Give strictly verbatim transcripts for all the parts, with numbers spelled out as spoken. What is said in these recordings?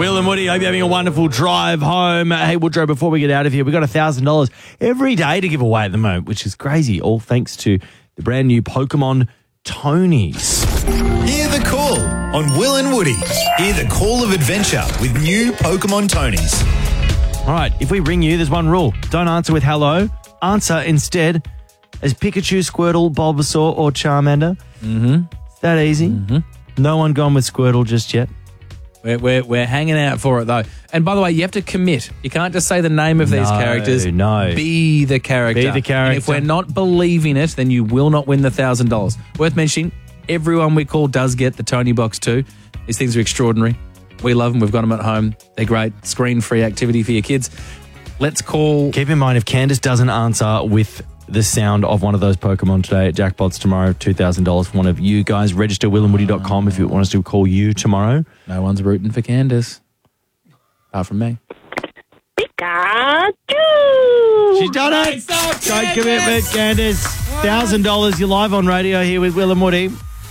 Will and Woody, hope you're having a wonderful drive home. Hey, Woodrow, before we get out of here, we've got one thousand dollars every day to give away at the moment, which is crazy, all thanks to the brand new Pokemon Tonys. Hear the call on Will and Woody. Hear the call of adventure with new Pokemon Tonys. All right, if we ring you, there's one rule. Don't answer with hello. Answer instead as Pikachu, Squirtle, Bulbasaur, or Charmander. Mm-hmm. It's that easy. Mm-hmm. No one gone with Squirtle just yet. We're, we're, we're hanging out for it, though. And by the way, you have to commit. You can't just say the name of these No, characters. no. Be the character. Be the character. And if we're not believing it, then you will not win the one thousand dollars. Worth mentioning, everyone we call does get the Tony Box too. These things are extraordinary. We love them. We've got them at home. They're great. Screen-free activity for your kids. Let's call... Keep in mind, if Candace doesn't answer with the sound of one of those Pokemon today at Jackpots tomorrow, two thousand dollars for one of you guys. Register will and woody dot com if you want us to call you tomorrow. No one's rooting for Candace. Apart from me. Pikachu! She's done it! Great commitment, Candace. one thousand dollars. You're live on radio here with Will and Woody.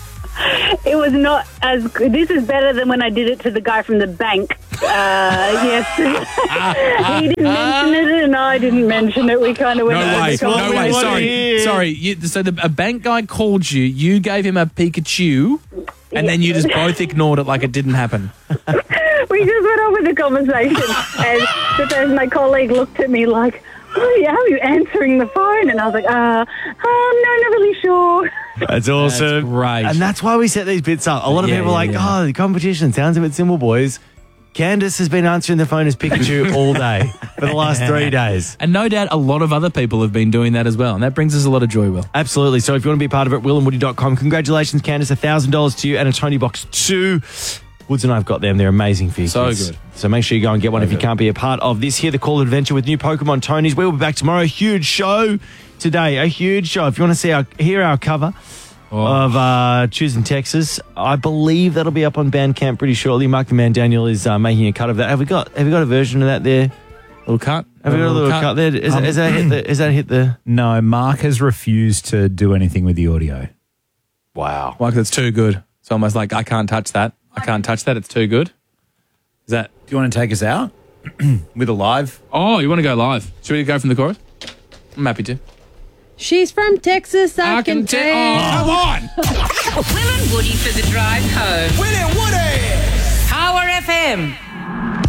It was not as good. This is better than when I did it to the guy from the bank. Uh, yes. He didn't mention it and I didn't mention it. We kind of went No over way, the no conversation. way, wanna sorry. hear. Sorry, you, so the, a bank guy called you, you gave him a Pikachu, and then you just both ignored it like it didn't happen. We just went over the conversation and just as my colleague looked at me like, oh, yeah, how are you answering the phone? And I was like, uh, um, no, not really sure. That's awesome. That's great. And that's why we set these bits up. A lot of Yeah, people are yeah, like, yeah. oh, the competition sounds a bit simple, boys. Candace has been answering the phone as Pikachu all day for the last three days. And no doubt a lot of other people have been doing that as well, and that brings us a lot of joy, Will. Absolutely. So if you want to be part of it, will and woody dot com. Congratulations, Candace. one thousand dollars to you and a Tony Box two. Woods and I have got them. They're amazing for you So kids. good. So make sure you go and get one if you can't be a part of this. Here, the Call Adventure with new Pokemon Tonys. We'll be back tomorrow. A huge show today. A huge show. If you want to see our hear our cover Oh. of uh, Choosing Texas, I believe that'll be up on Bandcamp pretty shortly. Mark the Man Daniel is uh, making a cut of that. Have we got? Have we got a version of that there? Little cut. Have we got a little cut, there? Is, Um, is that hit the? Is that hit the? No, Mark has refused to do anything with the audio. Wow. Like, that's too good. It's almost like, I can't touch that. I can't touch that. It's too good. Is that... Do you want to take us out with a live? Oh, you want to go live? Should we go from the chorus? I'm happy to. She's from Texas, I, can tell. tell. Oh, come on! Will and Woody for the drive home. Will and Woody! Power F M.